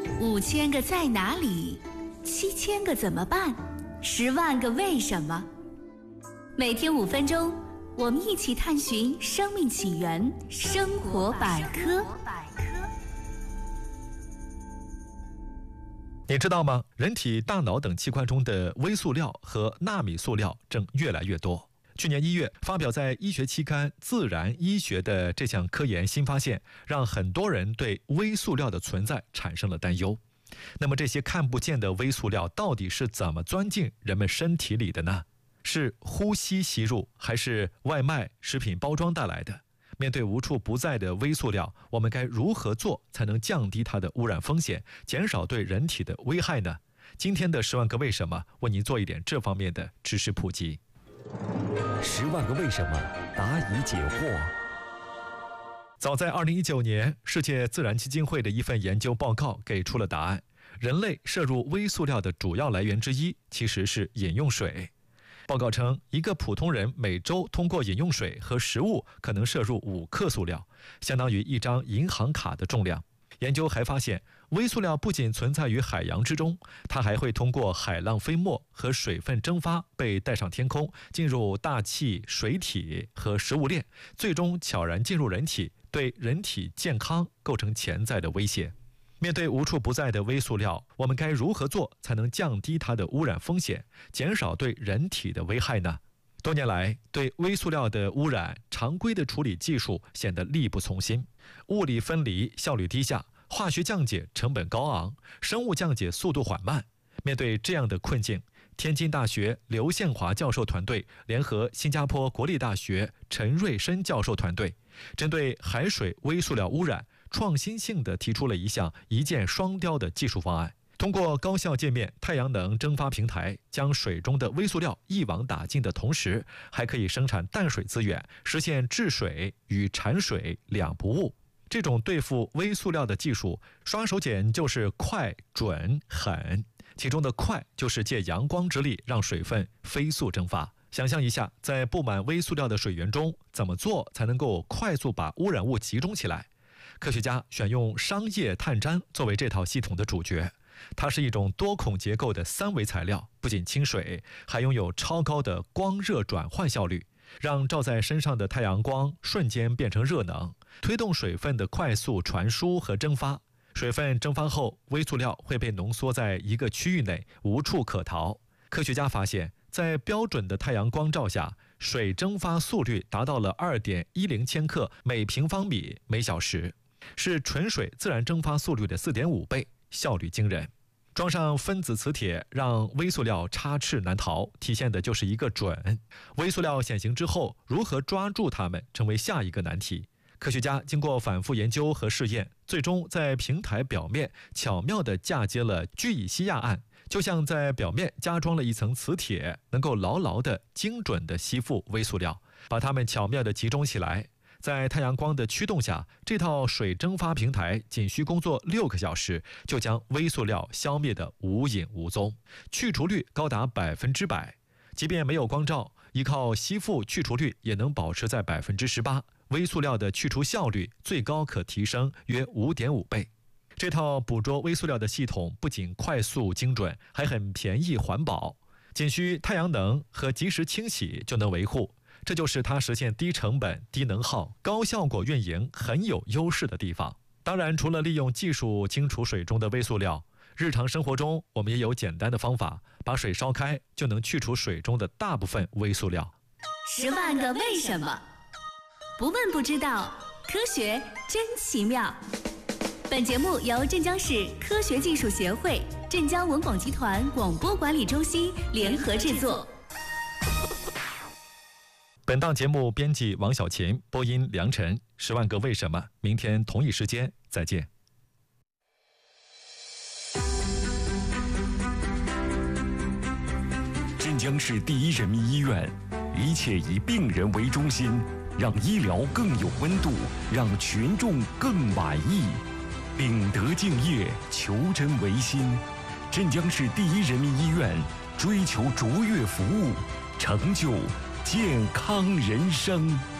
5000个在哪里，7000个怎么办，10万个为什么。每天5分钟，我们一起探寻生命起源，生活百科。 你知道吗？人体大脑等器官中的微塑料和纳米塑料正越来越多。去年1月发表在医学期刊《自然医学》的这项科研新发现，让很多人对微塑料的存在产生了担忧。那么这些看不见的微塑料到底是怎么钻进人们身体里的呢？是呼吸吸入，还是外卖、食品包装带来的？面对无处不在的微塑料，我们该如何做才能降低它的污染风险，减少对人体的危害呢？今天的10万个为什么为您做一点这方面的知识普及。 10万个为什么，答疑解惑。 早在2019年，世界自然基金会的一份研究报告给出了答案：人类摄入微塑料的主要来源之一其实是饮用水。报告称，一个普通人每周通过饮用水和食物可能摄入5克塑料，相当于一张银行卡的重量。研究还发现，微塑料不仅存在于海洋之中，它还会通过海浪飞沫和水分蒸发被带上天空，进入大气、水体和食物链，最终悄然进入人体，对人体健康构成潜在的威胁。面对无处不在的微塑料，我们该如何做才能降低它的污染风险，减少对人体的危害呢？多年来，对微塑料的污染，常规的处理技术显得力不从心，物理分离效率低下，化学降解成本高昂，生物降解速度缓慢。面对这样的困境，天津大学刘宪华教授团队联合新加坡国立大学陈瑞生教授团队，针对海水微塑料污染，创新性地提出了一项一箭双雕的技术方案。通过高效界面太阳能蒸发平台，将水中的微塑料一网打尽的同时，还可以生产淡水资源，实现制水与产水两不误。这种对付微塑料的技术，刷手锏就是快、准、狠。其中的快就是借阳光之力让水分飞速蒸发。想象一下，在布满微塑料的水源中，怎么做才能够快速把污染物集中起来？科学家选用商业碳粘作为这套系统的主角。它是一种多孔结构的3维材料，不仅亲水，还拥有超高的光热转换效率，让照在身上的太阳光瞬间变成热能，推动水分的快速传输和蒸发。水分蒸发后，微塑料会被浓缩在一个区域内，无处可逃。科学家发现，在标准的太阳光照下，水蒸发速率达到了2.10千克每平方米每小时，是纯水自然蒸发速率的4.5倍，效率惊人。装上分子磁铁，让微塑料插翅难逃，体现的就是一个准。微塑料显形之后，如何抓住它们，成为下一个难题。科学家经过反复研究和试验，最终在平台表面巧妙地嫁接了聚乙烯亚胺，就像在表面加装了一层磁铁，能够牢牢地、精准地吸附微塑料，把它们巧妙地集中起来。在太阳光的驱动下，这套水蒸发平台仅需工作6个小时，就将微塑料消灭得无影无踪，去除率高达100%。即便没有光照，依靠吸附去除率也能保持在18%，微塑料的去除效率最高可提升约5.5倍。这套捕捉微塑料的系统不仅快速精准，还很便宜环保，仅需太阳能和及时清洗就能维护。这就是它实现低成本、低能耗、高效果运营很有优势的地方。当然，除了利用技术清除水中的微塑料，日常生活中我们也有简单的方法，把水烧开就能去除水中的大部分微塑料。 10万个为什么，不问不知道，科学真奇妙。本节目由镇江市科学技术协会、镇江文广集团广播管理中心联合制作。 本档节目编辑王小琴，播音梁晨。10万个为什么，明天同一时间再见。 镇江市第一人民医院，一切以病人为中心，让医疗更有温度，让群众更满意。秉德敬业，求真维新。镇江市第一人民医院追求卓越服务，成就健康人生。